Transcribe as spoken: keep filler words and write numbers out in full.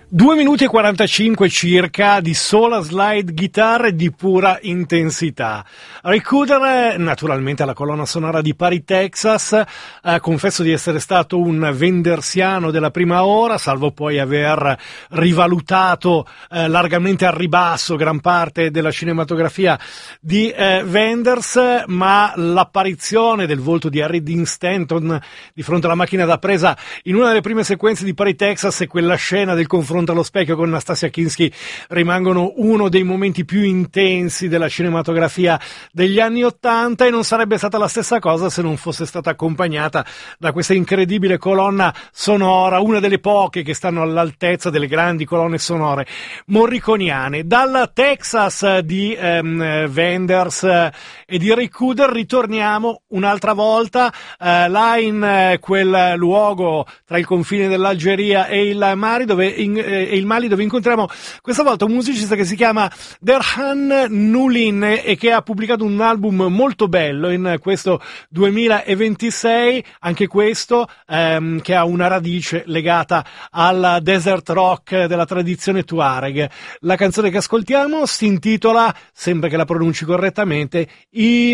Due minuti e quarantacinque circa di sola slide guitar di pura intensità. Recruiter, naturalmente alla colonna sonora di Paris, Texas. Eh, confesso di essere stato un vendersiano della prima ora, salvo poi aver rivalutato eh, largamente al ribasso gran parte della cinematografia di eh, Wenders, ma l'apparizione del volto di Harry Dean Stanton di fronte alla macchina da presa in una delle prime sequenze di Paris, Texas, e quella scena del confronto allo specchio con Nastasia Kinski rimangono uno dei momenti più intensi della cinematografia degli anni Ottanta, e non sarebbe stata la stessa cosa se non fosse stata accompagnata da questa incredibile colonna sonora, una delle poche che stanno all'altezza delle grandi colonne sonore morriconiane. Dal Texas di ehm, Wenders eh, e di Rick Cooder ritorniamo un'altra volta eh, là in eh, quel luogo tra il confine dell'Algeria e il Mali dove in, eh, e il Mali dove incontriamo questa volta un musicista che si chiama Derhan Nulin e che ha pubblicato un album molto bello in questo duemilaventisei, anche questo ehm, che ha una radice legata al desert rock della tradizione Tuareg. La canzone che ascoltiamo si intitola, sempre che la pronunci correttamente, I